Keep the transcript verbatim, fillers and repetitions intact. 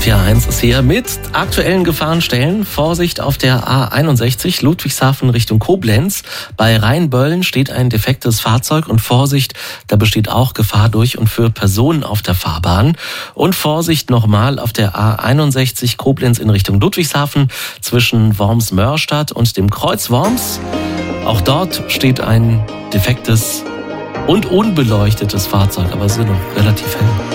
T A eins ist hier mit aktuellen Gefahrenstellen. Vorsicht auf der A einundsechzig, Ludwigshafen Richtung Koblenz. Bei Rheinböllen steht ein defektes Fahrzeug und Vorsicht, da besteht auch Gefahr durch und für Personen auf der Fahrbahn. Und Vorsicht nochmal auf der A einundsechzig, Koblenz in Richtung Ludwigshafen zwischen Worms-Mörstadt und dem Kreuz Worms. Auch dort steht ein defektes und unbeleuchtetes Fahrzeug, aber es ist noch relativ hell.